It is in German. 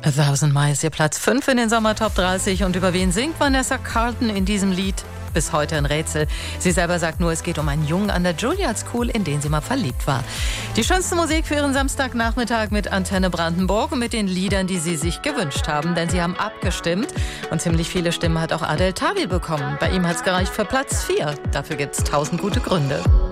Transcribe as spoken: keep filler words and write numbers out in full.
A Thousand Miles, ihr Platz fünf in den Sommer-Top dreißig. Und über wen singt Vanessa Carlton in diesem Lied? Bis heute ein Rätsel. Sie selber sagt nur, es geht um einen Jungen an der Juilliard School, in den sie mal verliebt war. Die schönste Musik für Ihren Samstagnachmittag mit Antenne Brandenburg und mit den Liedern, die Sie sich gewünscht haben. Denn Sie haben abgestimmt und ziemlich viele Stimmen hat auch Adel Tawil bekommen. Bei ihm hat es gereicht für Platz vier. Dafür gibt es tausend gute Gründe.